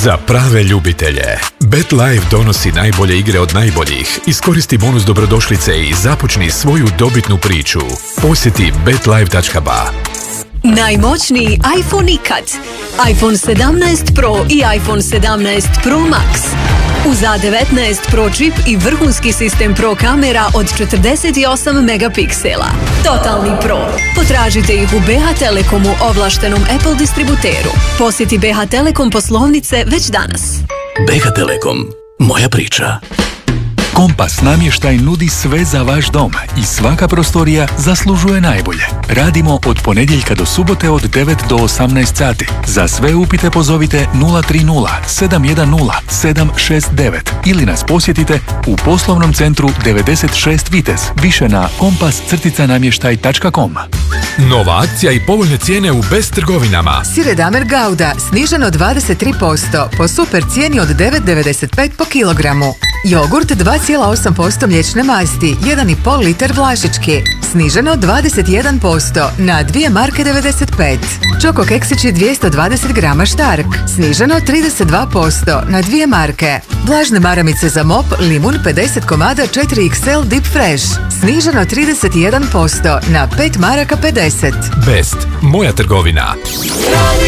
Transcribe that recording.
Za prave ljubitelje. BetLife donosi najbolje igre od najboljih. Iskoristi bonus dobrodošlice i započni svoju dobitnu priču. Posjeti betlife.ba. Najmoćniji iPhone ikad. iPhone 17 Pro i iPhone 17 Pro Max. Uz A19 Pro čip i vrhunski sistem Pro kamera od 48 megapiksela. Totalni Pro. Potražite ih u BH Telekomu, ovlaštenom Apple distributeru. Posjeti BH Telekom poslovnice već danas. BH Telekom. Moja priča. Kompas namještaj nudi sve za vaš dom i svaka prostorija zaslužuje najbolje. Radimo od ponedjeljka do subote od 9 do 18 sati. Za sve upite pozovite 030 710 769 ili nas posjetite u poslovnom centru 96 Vitez, više na kompas-namještaj.com. Nova akcija i povoljne cijene u Best trgovinama. Sir Damer Gouda sniženo 23% po super cijeni od 9,95 po kilogramu. Jogurt 2,8% mliječne masti, 1,5 liter Vlašički, sniženo 21% na 2,95 Kč. Čoko keksići 220 grama Štark, sniženo 32% na 2 marke. Vlažne maramice za mop, limun 50 komada 4XL Deep Fresh, sniženo 31% na 5 maraka 50. Best, moja trgovina.